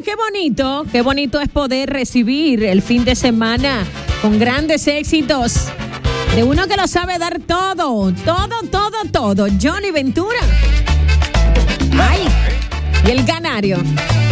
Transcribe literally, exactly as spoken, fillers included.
qué bonito, qué bonito es poder recibir el fin de semana con grandes éxitos de uno que lo sabe dar todo, todo, todo, todo. Johnny Ventura. Ay, y el Canario.